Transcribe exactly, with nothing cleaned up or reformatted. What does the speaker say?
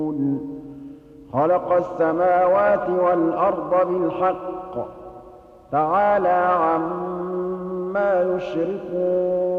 خَلَقَ السَّمَاوَاتِ وَالْأَرْضَ بِالْحَقِّ ۚ تَعَالَىٰ عَمَّا يُشْرِكُونَ